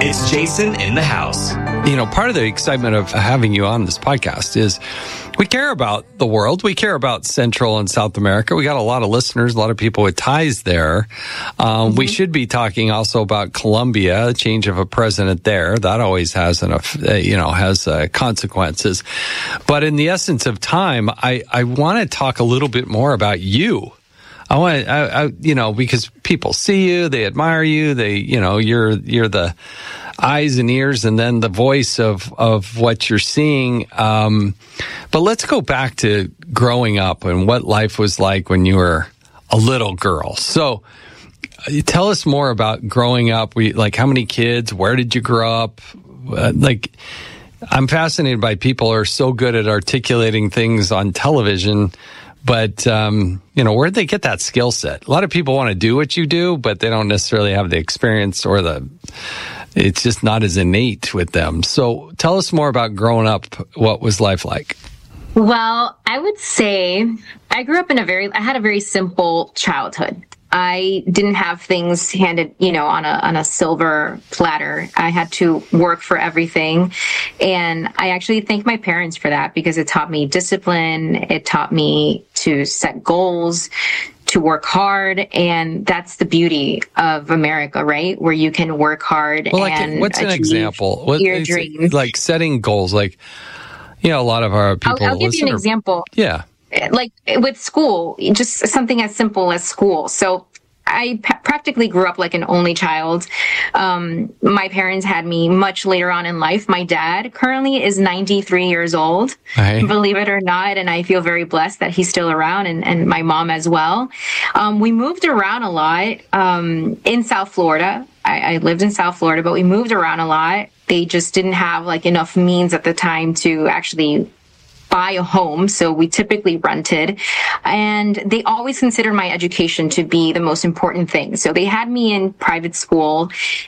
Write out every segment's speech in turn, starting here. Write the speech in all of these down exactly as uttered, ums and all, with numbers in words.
It's Jason in the house. You know, part of the excitement of having you on this podcast is we care about the world. We care about Central and South America. We got a lot of listeners, a lot of people with ties there. Um, mm-hmm. We should be talking also about Colombia, a change of a president there. That always has an, uh, you know, has uh, consequences. But in the essence of time, I, I want to talk a little bit more about you. I want to, I, I, you know, because people see you, they admire you, they, you know, you're, you're the eyes and ears and then the voice of, of what you're seeing. Um, but let's go back to growing up and what life was like when you were a little girl. So tell us more about growing up. We, like, how many kids? Where did you grow up? Uh, like, I'm fascinated by people who are so good at articulating things on television. But, um, you know, where'd they get that skill set? A lot of people want to do what you do, but they don't necessarily have the experience or the, it's just not as innate with them. So tell us more about growing up. What was life like? Well, I would say I grew up in a very, I had a very simple childhood. I didn't have things handed, you know, on a on a silver platter. I had to work for everything. And I actually thank my parents for that because it taught me discipline. It taught me to set goals, to work hard. And that's the beauty of America, right? Where you can work hard well, like, and what's an example? What, your dreams. Like setting goals, like, you know, a lot of our people. I'll, I'll give you an example. Yeah. Like with school, just something as simple as school. So I p- practically grew up like an only child. Um, my parents had me much later on in life. My dad currently is ninety-three years old, right. Believe it or not. And I feel very blessed that he's still around and, and my mom as well. Um, we moved around a lot um, in South Florida. I, I lived in South Florida, but we moved around a lot. They just didn't have like enough means at the time to actually buy a home. So we typically rented, and they always considered my education to be the most important thing. So they had me in private school,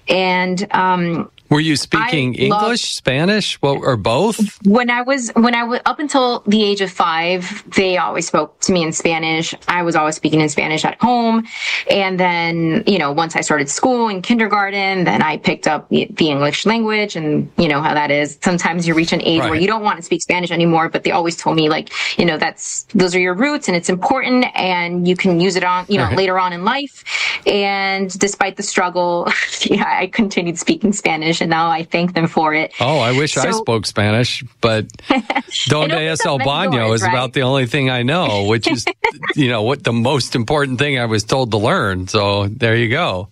and um, were you speaking I English, loved, Spanish, well, or both? When I was, when I was up until the age of five, they always spoke to me in Spanish. I was always speaking in Spanish at home. And then, you know, once I started school in kindergarten, then I picked up the, the English language, and you know how that is. Sometimes you reach an age right. where you don't want to speak Spanish anymore, but they always told me like, you know, that's, those are your roots and it's important and you can use it on, you know, right. later on in life. And despite the struggle, yeah, I continued speaking Spanish. And now I thank them for it. Oh, I wish so, I spoke Spanish, but Donde es el baño is right? about the only thing I know, which is, you know, what the most important thing I was told to learn. So there you go.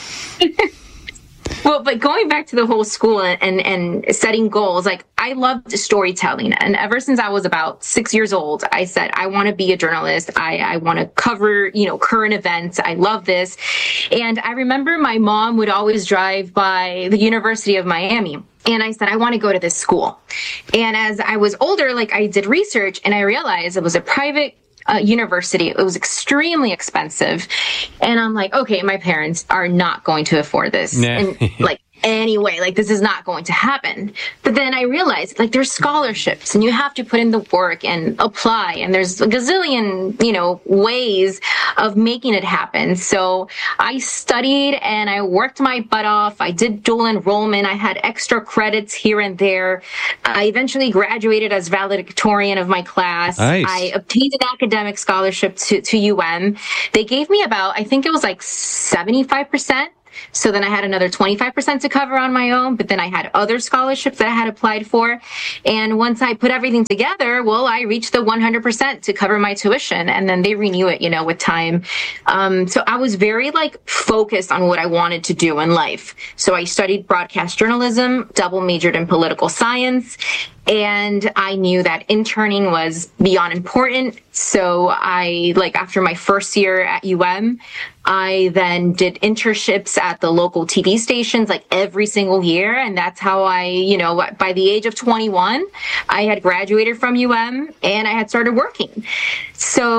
Well, but going back to the whole school and, and setting goals, like I loved storytelling. And ever since I was about six years old, I said, I want to be a journalist. I, I want to cover, you know, current events. I love this. And I remember my mom would always drive by the University of Miami. And I said, I want to go to this school. And as I was older, like I did research and I realized it was a private Uh, university. It was extremely expensive. And I'm like, okay, my parents are not going to afford this. Nah. And like, anyway, like this is not going to happen. But then I realized like there's scholarships and you have to put in the work and apply. And there's a gazillion, you know, ways of making it happen. So I studied and I worked my butt off. I did dual enrollment. I had extra credits here and there. I eventually graduated as valedictorian of my class. Nice. I obtained an academic scholarship to, to U M. They gave me about, I think it was like seventy-five percent. So then I had another twenty-five percent to cover on my own, but then I had other scholarships that I had applied for. And once I put everything together, well, I reached the one hundred percent to cover my tuition, and then they renew it, you know, with time. Um, so I was very like focused on what I wanted to do in life. So I studied broadcast journalism, double majored in political science. And I knew that interning was beyond important. So I, like, after my first year at U M, I then did internships at the local T V stations, like, every single year. And that's how I, you know, by the age of twenty-one, I had graduated from U M and I had started working. So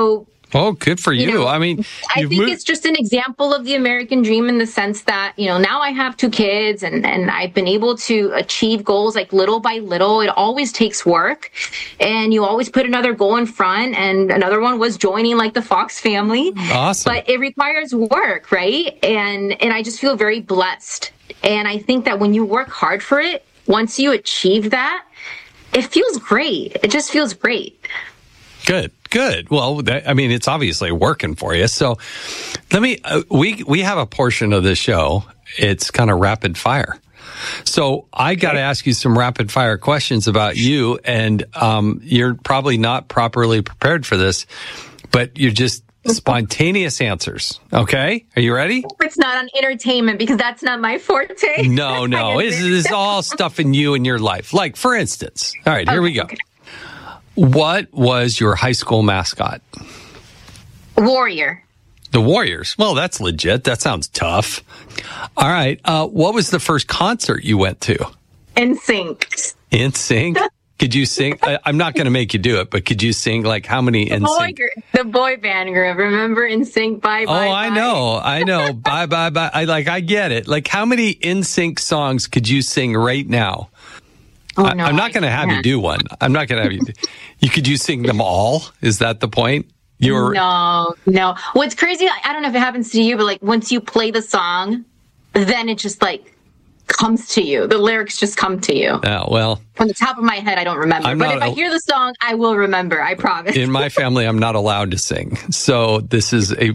Oh, good for you. You know, I mean, I you've think moved- it's just an example of the American dream in the sense that, you know, now I have two kids and, and I've been able to achieve goals like little by little. It always takes work and you always put another goal in front. And another one was joining like the Fox family. Awesome. But it requires work, right? And, and I just feel very blessed. And I think that when you work hard for it, once you achieve that, it feels great. It just feels great. Good, good. Well, that, I mean, it's obviously working for you. So let me, uh, we, we have a portion of this show. It's kind of rapid fire. So I got to ask you some rapid fire questions about you. And um, you're probably not properly prepared for this, but you're just spontaneous answers. Okay. Are you ready? It's not on entertainment because that's not my forte. No, no. It's, it's all stuff in you and your life. Like, for instance, all right, here Okay, we go. okay. What was your high school mascot? Warrior. The Warriors. Well, that's legit. That sounds tough. All right. Uh, what was the first concert you went to? N Sync. N Sync. Could you sing? I, I'm not going to make you do it, but could you sing like how many N Boy, Sync? gr- the boy band group. Remember N Sync? Bye Oh, bye. I bye. know. I know. Bye, bye, bye. I like, I get it. Like how many N Sync songs could you sing right now? Oh, I, no, I'm not going to have you can't. do one. I'm not going to have you. You could you sing them all? Is that the point? You're No, no. What's crazy, I I don't know if it happens to you, but like once you play the song, then it just like comes to you. The lyrics just come to you. oh, well. From the top of my head, I don't remember. I'm but not if I a- hear the song, I will remember. I promise. In my family, I'm not allowed to sing. So this is a,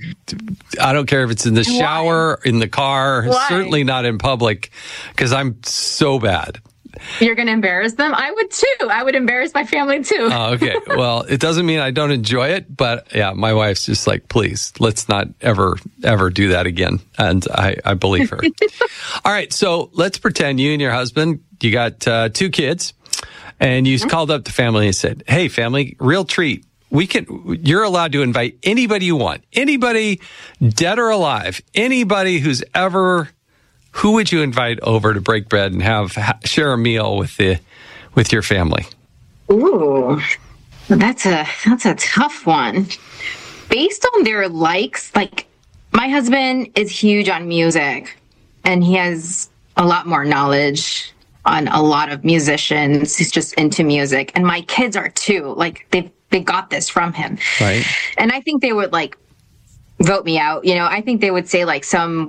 I don't care if it's in the shower, in the car, Why? certainly not in public, because I'm so bad. You're going to embarrass them? I would too. I would embarrass my family too. Oh, okay. Well, it doesn't mean I don't enjoy it, but yeah, my wife's just like, please, let's not ever, ever do that again. And I, I believe her. All right. So let's pretend you and your husband, you got uh, two kids and you called up the family and said, hey, family, real treat. We can, you're allowed to invite anybody you want, anybody dead or alive, anybody who's ever, who would you invite over to break bread and have, ha- share a meal with the, with your family? Ooh, that's a that's a tough one. Based on their likes, like my husband is huge on music, and he has a lot more knowledge on a lot of musicians. He's just into music, and my kids are too. Like they they got this from him, Right. and I think they would like vote me out. You know, I think they would say like some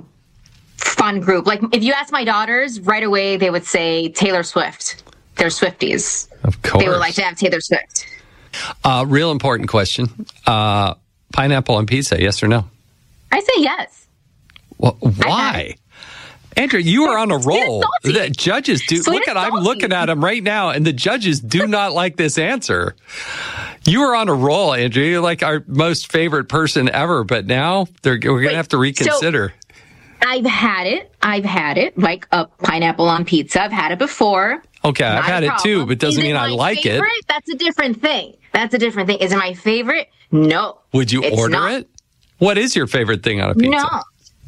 fun group. Like if you ask my daughters right away, they would say Taylor Swift. They're Swifties. Of course. They would like to have Taylor Swift. Uh, real important question. Uh, pineapple on pizza, yes or no? I say yes. Well, why? Andrea, you are on a Sweet and roll. salty. The judges do. Sweet Look at, and I'm salty. looking at them right now, and the judges do not like this answer. You are on a roll, Andrea. You're like our most favorite person ever, but now they're, we're going to Wait, have to reconsider. I've had it. I've had it. Like a pineapple on pizza. I've had it before. okay, I've Not a had it too, problem. but doesn't Is mean it I my like favorite? it. That's a different thing. That's a different thing. Is it my favorite? No. Would you It's order not. it? What is your favorite thing on a pizza? No.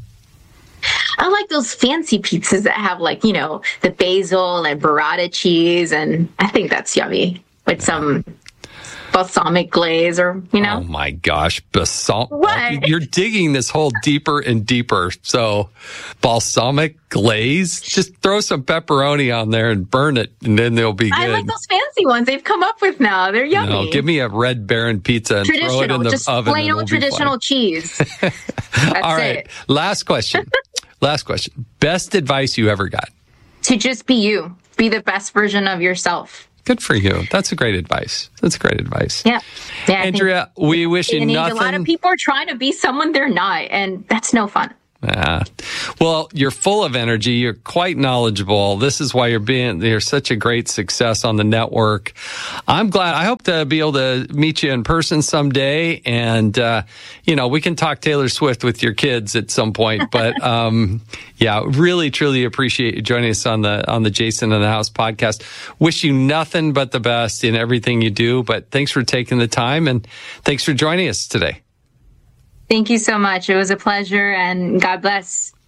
I like those fancy pizzas that have like, you know, the basil and burrata cheese. And I think that's yummy with some balsamic glaze or, you know. Oh my gosh, balsamic. What? You're digging this hole deeper and deeper. So balsamic glaze, just throw some pepperoni on there and burn it and then they'll be good. I like those fancy ones they've come up with now. They're yummy. No, give me a Red Baron pizza and throw it in traditional, the just oven. plain and old we'll be traditional fine. cheese. That's All right. it. Last question. Last question. Best advice you ever got? To just be you, be the best version of yourself. Good for you. That's a great advice. That's great advice. Yeah, yeah. I think Andrea, we wish you in age, nothing. A lot of people are trying to be someone they're not, and that's no fun. Ah. Well, you're full of energy. You're quite knowledgeable. This is why you're being, you're such a great success on the network. I'm glad. I hope to be able to meet you in person someday. And, uh, you know, we can talk Taylor Swift with your kids at some point. But, um, yeah, really, truly appreciate you joining us on the, on the Jason in the House podcast. Wish you nothing but the best in everything you do. But thanks for taking the time and thanks for joining us today. Thank you so much. It was a pleasure, and God bless.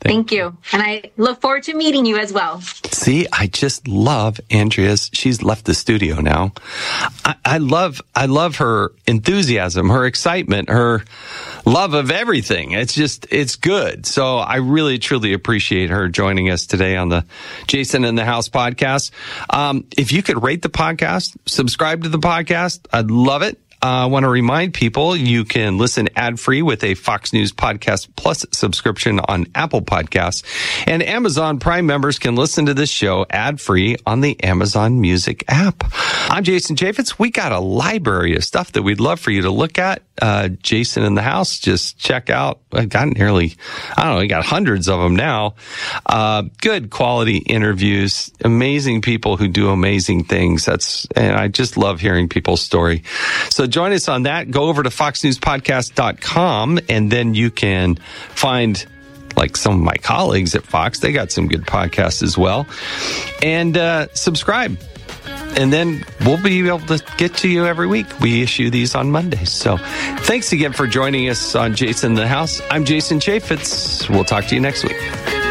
Thank you. And I look forward to meeting you as well. See, I just love Andrea's. She's left the studio now. I, I love, I love her enthusiasm, her excitement, her love of everything. It's just, it's good. So I really, truly appreciate her joining us today on the Jason in the House podcast. Um, if you could rate the podcast, subscribe to the podcast, I'd love it. I uh, want to remind people you can listen ad-free with a Fox News Podcast Plus subscription on Apple Podcasts. And Amazon Prime members can listen to this show ad-free on the Amazon Music app. I'm Jason Chaffetz. We got a library of stuff that we'd love for you to look at. Uh, Jason in the House, just check out. I got nearly, I don't know, we got hundreds of them now. Uh, good quality interviews, amazing people who do amazing things. That's, and I just love hearing people's story. So join us on that. Go over to fox news podcast dot com, and then you can find like some of my colleagues at Fox. They got some good podcasts as well. And uh, subscribe. And then we'll be able to get to you every week. We issue these on Mondays. So thanks again for joining us on Jason in the House. I'm Jason Chaffetz. We'll talk to you next week.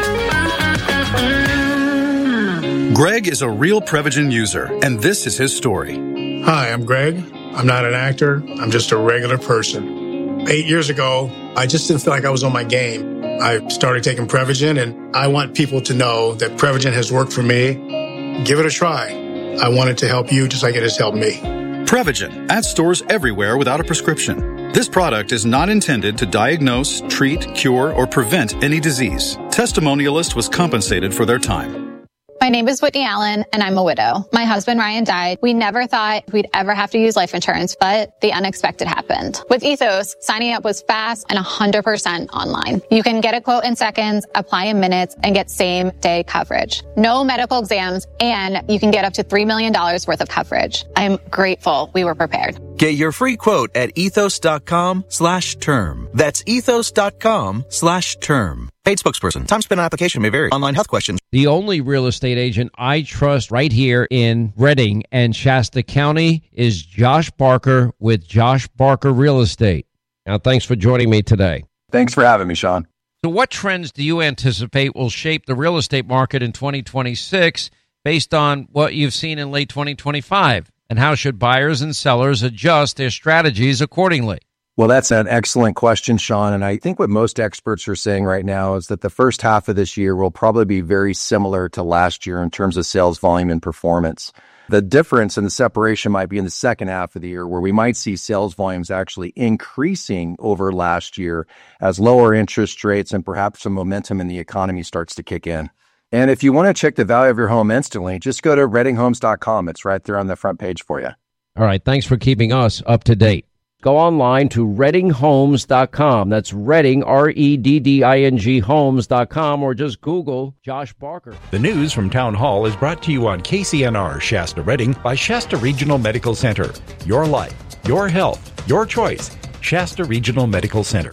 Greg is a real Prevagen user, and this is his story. Hi, I'm Greg. I'm not an actor. I'm just a regular person. Eight years ago, I just didn't feel like I was on my game. I started taking Prevagen, and I want people to know that Prevagen has worked for me. Give it a try. I want it to help you just like it has helped me. Prevagen, at stores everywhere without a prescription. This product is not intended to diagnose, treat, cure, or prevent any disease. Testimonialist was compensated for their time. My name is Whitney Allen, and I'm a widow. My husband, Ryan, died. We never thought we'd ever have to use life insurance, but the unexpected happened. With Ethos, signing up was fast and one hundred percent online. You can get a quote in seconds, apply in minutes, and get same-day coverage. No medical exams, and you can get up to three million dollars worth of coverage. I'm grateful we were prepared. Get your free quote at ethos.com slash term. That's ethos.com slash term. Paid spokesperson. Time spent on application may vary. Online health questions. The only real estate agent I trust right here in Redding and Shasta County is Josh Barker with Josh Barker Real Estate. Now, thanks for joining me today. Thanks for having me, Sean. So what trends do you anticipate will shape the real estate market in twenty twenty-six based on what you've seen in late twenty twenty-five? And how should buyers and sellers adjust their strategies accordingly? Well, that's an excellent question, Sean. And I think what most experts are saying right now is that the first half of this year will probably be very similar to last year in terms of sales volume and performance. The difference and the separation might be in the second half of the year, where we might see sales volumes actually increasing over last year as lower interest rates and perhaps some momentum in the economy starts to kick in. And if you want to check the value of your home instantly, just go to redding homes dot com. It's right there on the front page for you. All right. Thanks for keeping us up to date. Go online to redding homes dot com. That's Redding, R E D D I N G, homes dot com, or just Google Josh Barker. The news from Town Hall is brought to you on K C N R Shasta Redding by Shasta Regional Medical Center. Your life, your health, your choice. Shasta Regional Medical Center.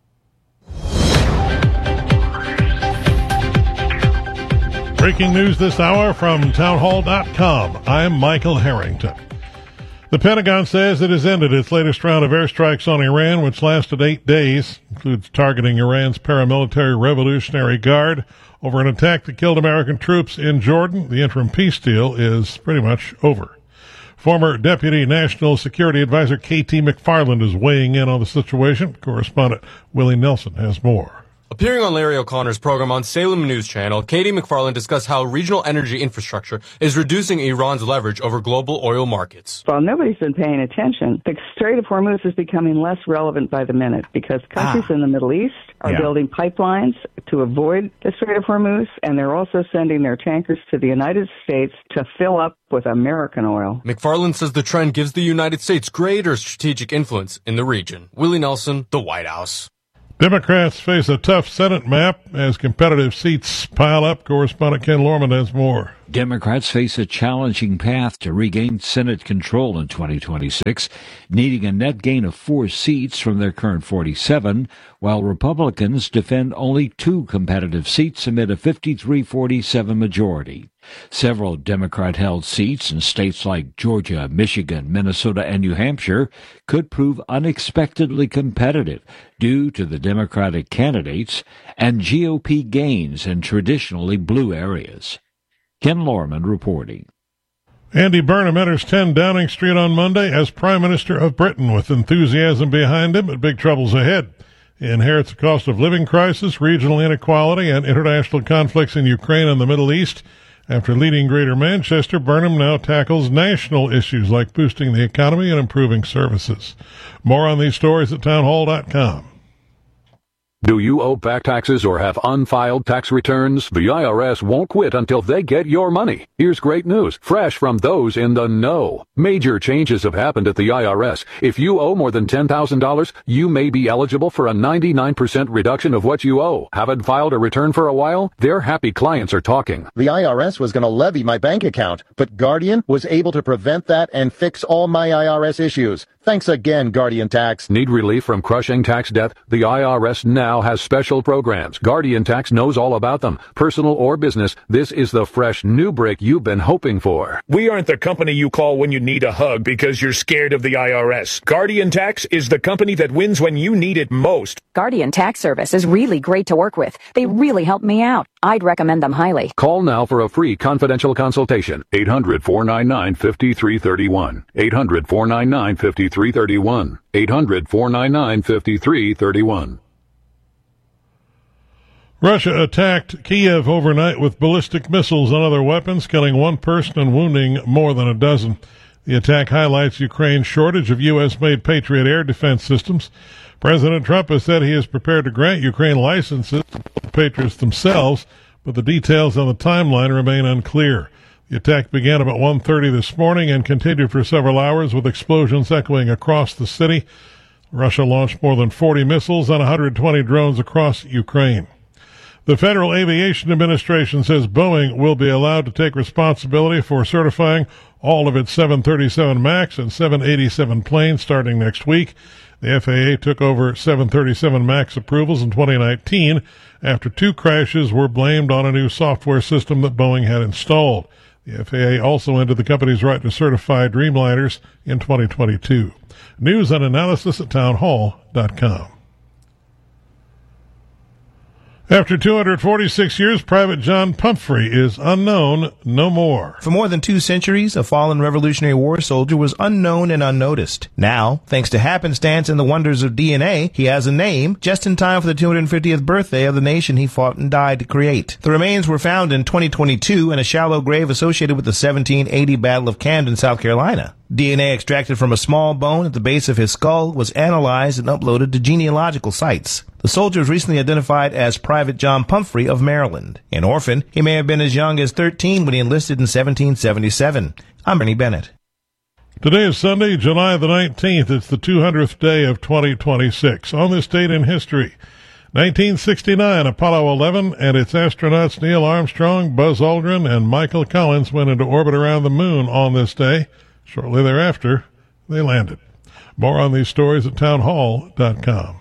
Breaking news this hour from town hall dot com. I'm Michael Harrington. The Pentagon says it has ended its latest round of airstrikes on Iran, which lasted eight days, includes targeting Iran's paramilitary Revolutionary Guard over an attack that killed American troops in Jordan. The interim peace deal is pretty much over. Former Deputy National Security Advisor K T McFarland is weighing in on the situation. Correspondent Willie Nelson has more. Appearing on Larry O'Connor's program on Salem News Channel, Katie McFarland discussed how regional energy infrastructure is reducing Iran's leverage over global oil markets. While nobody's been paying attention, the Strait of Hormuz is becoming less relevant by the minute because countries ah. in the Middle East are yeah. building pipelines to avoid the Strait of Hormuz, and they're also sending their tankers to the United States to fill up with American oil. McFarland says the trend gives the United States greater strategic influence in the region. Willie Nelson, The White House. Democrats face a tough Senate map as competitive seats pile up. Correspondent Ken Lorman has more. Democrats face a challenging path to regain Senate control in twenty twenty-six, needing a net gain of four seats from their current forty-seven, while Republicans defend only two competitive seats amid a fifty-three forty-seven majority. Several Democrat-held seats in states like Georgia, Michigan, Minnesota, and New Hampshire could prove unexpectedly competitive due to the Democratic candidates and G O P gains in traditionally blue areas. Ken Lorman reporting. Andy Burnham enters ten Downing Street on Monday as Prime Minister of Britain with enthusiasm behind him, but big troubles ahead. He inherits a cost of living crisis, regional inequality, and international conflicts in Ukraine and the Middle East. After leading Greater Manchester, Burnham now tackles national issues like boosting the economy and improving services. More on these stories at townhall dot com. Do you owe back taxes or have unfiled tax returns? The I R S won't quit until they get your money. Here's great news, fresh from those in the know. Major changes have happened at the I R S. If you owe more than ten thousand dollars, you may be eligible for a ninety-nine percent reduction of what you owe. Haven't filed a return for a while? Their happy clients are talking. The I R S was going to levy my bank account, but Guardian was able to prevent that and fix all my I R S issues. Thanks again, Guardian Tax. Need relief from crushing tax debt? The I R S now has special programs. Guardian Tax knows all about them. Personal or business, this is the fresh new break you've been hoping for. We aren't the company you call when you need a hug because you're scared of the I R S. Guardian Tax is the company that wins when you need it most. Guardian Tax Service is really great to work with. They really helped me out. I'd recommend them highly. Call now for a free confidential consultation. eight hundred, four nine nine, five three three one. eight hundred, four nine nine, five three three one. eight hundred, four nine nine, five three three one. Russia attacked Kiev overnight with ballistic missiles and other weapons, killing one person and wounding more than a dozen. The attack highlights Ukraine's shortage of U S-made Patriot air defense systems. President Trump has said he is prepared to grant Ukraine licenses to build the Patriots themselves, but the details on the timeline remain unclear. The attack began about one thirty this morning and continued for several hours with explosions echoing across the city. Russia launched more than forty missiles and one hundred twenty drones across Ukraine. The Federal Aviation Administration says Boeing will be allowed to take responsibility for certifying all of its seven thirty-seven MAX and seven eighty-seven planes starting next week. The F A A took over seven thirty-seven MAX approvals in twenty nineteen after two crashes were blamed on a new software system that Boeing had installed. The F A A also ended the company's right to certify Dreamliners in twenty twenty-two. News and analysis at townhall dot com. After two hundred forty-six years, Private John Pumphrey is unknown no more. For more than two centuries, a fallen Revolutionary War soldier was unknown and unnoticed. Now, thanks to happenstance and the wonders of D N A, he has a name just in time for the two hundred fiftieth birthday of the nation he fought and died to create. The remains were found in twenty twenty-two in a shallow grave associated with the seventeen eighty Battle of Camden, South Carolina. D N A extracted from a small bone at the base of his skull was analyzed and uploaded to genealogical sites. The soldier was recently identified as Private John Pumphrey of Maryland. An orphan, he may have been as young as thirteen when he enlisted in seventeen seventy-seven. I'm Bernie Bennett. Today is Sunday, July the nineteenth. It's the two hundredth day of twenty twenty-six. On this date in history, nineteen sixty-nine, Apollo eleven and its astronauts Neil Armstrong, Buzz Aldrin, and Michael Collins went into orbit around the moon on this day. Shortly thereafter, they landed. More on these stories at townhall dot com.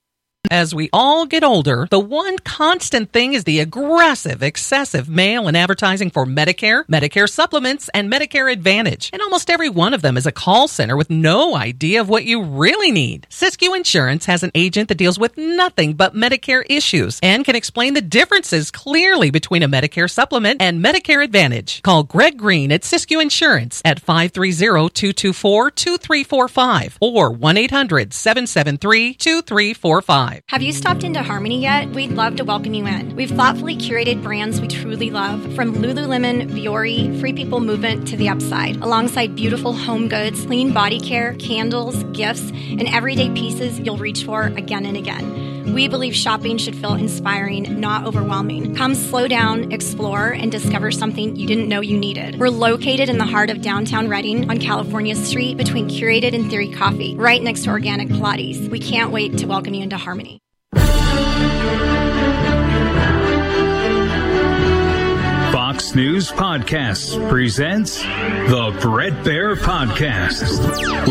As we all get older, the one constant thing is the aggressive, excessive mail and advertising for Medicare, Medicare supplements, and Medicare Advantage. And almost every one of them is a call center with no idea of what you really need. Siskiyou Insurance has an agent that deals with nothing but Medicare issues and can explain the differences clearly between a Medicare supplement and Medicare Advantage. Call Greg Green at Siskiyou Insurance at five three zero, two two four, two three four five or one eight hundred, seven seven three, two three four five. Have you stopped into Harmony yet? We'd love to welcome you in. We've thoughtfully curated brands we truly love, from Lululemon, Vuori, Free People Movement to The Upside, alongside beautiful home goods, clean body care, candles, gifts, and everyday pieces you'll reach for again and again. We believe shopping should feel inspiring, not overwhelming. Come slow down, explore, and discover something you didn't know you needed. We're located in the heart of downtown Redding on California Street between Curated and Theory Coffee, right next to Organic Pilates. We can't wait to welcome you into Harmony. Fox News Podcasts presents the Bret Baier Podcast.